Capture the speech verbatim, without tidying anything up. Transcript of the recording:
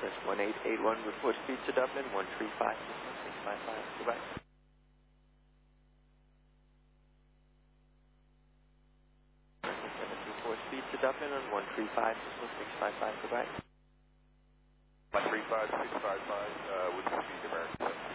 Southwest one eight eight one, report speed to Dublin, one three five, one six five five, goodbye. seven two four, speed to Dublin on one three five, one six five five, goodbye. one three five, six five five, uh, with speed to America.